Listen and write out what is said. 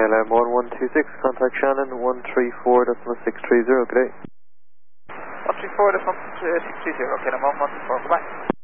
KLM 1126, contact Shannon 134.630, good day. 134.630, KLM 1114, goodbye.